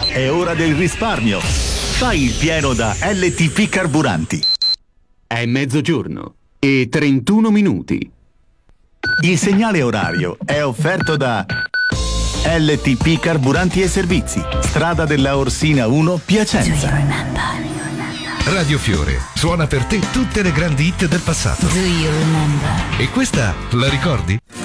è ora del risparmio. Fai il pieno da LTP Carburanti. È mezzogiorno e 31 minuti. Il segnale orario è offerto da LTP Carburanti e Servizi, strada della Orsina 1, Piacenza. Radio Fiore suona per te tutte le grandi hit del passato. E questa la ricordi?